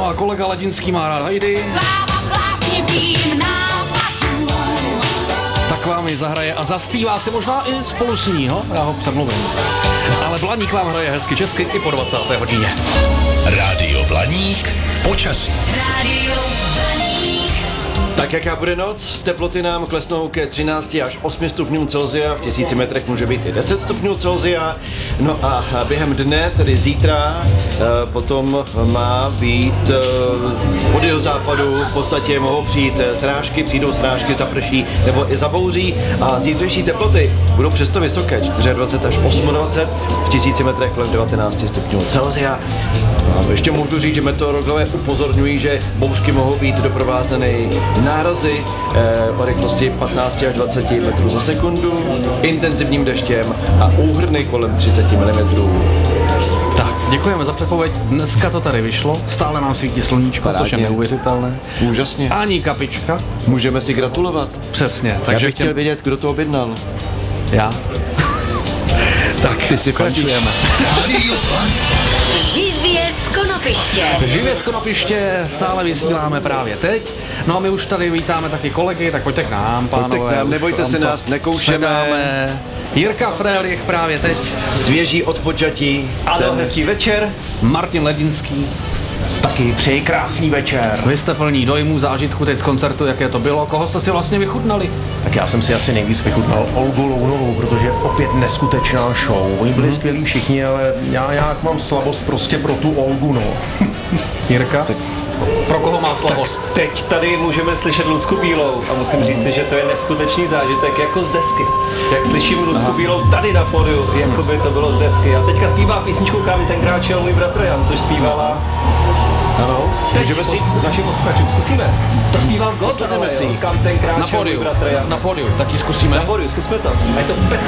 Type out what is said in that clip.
No a kolega Ledinský má rád Heidi. Tak vám ji zahraje a zaspívá si možná i spolu s ní, já ho přemluvím. Ale Blaník vám hraje hezky česky i po 20. hodině. Rádio Blaník, počasí. Rádio Blaník. Tak jaká bude noc? Teploty nám klesnou ke 13 až 8 stupňům Celsia, v 1000 metrech může být i 10 stupňů Celsia. No a během dne, tedy zítra, potom má být od jihozápadu, v podstatě mohou přijít srážky, přijdou srážky, zaprší nebo i zabouří a zítřejší teploty budou přesto vysoké, 24 až 28, v 1000 metrech kolem 19 stupňů Celsia. A ještě můžu říct, že meteorologové upozorňují, že bouřky mohou být doprovázeny nárazy o rychlosti 15 až 20 metrů za sekundu, intenzivním deštěm a úhrny kolem 30 mm. Tak, děkujeme za předpověď. Dneska to tady vyšlo, stále nám svítí sluníčko, což je neuvěřitelné. Úžasně. Ani kapička. Můžeme si gratulovat. Přesně. Takže já bych chtěl vědět, kdo to objednal. Já. Tak, ty si pokračujeme. Živě z Konopiště. Živě z Konopiště stále vysíláme právě teď. No a my už tady vítáme taky kolegy, tak pojďte k nám, pánové. Pojďte k nám, nebojte se nás, nekoušeme. Jirka Frélich právě teď. Svěží od počatí. Ano, hezký večer. Martin Ledinský. Taky přeji krásný večer. Vy jste plní dojmů, zážitku teď z koncertu, jaké to bylo, koho jste si vlastně vychutnali? Tak já jsem si asi nejvíc vychutnal Olgu Lounovou, protože opět neskutečná show. Oni byli skvělí všichni, ale já nějak mám slabost prostě pro tu Olgu, no. Jirka? Tak pro koho má slabost? Tak teď tady můžeme slyšet Lucku Bílou a musím říci, že to je neskutečný zážitek jako z desky. Jak slyším Lucku Bílou tady na pódiu, jako by to bylo z desky. A teďka zpívá písničku Kam tenkrát šel můj bratr Jan, což zpívala. Ano, můžeme si našim posluchačům zkusíme. To zpívám Gotland, Kam tenkrát šel můj bratr Jan. Na pódiu, taky zkusíme. Na pódiu, zkusme to. A je to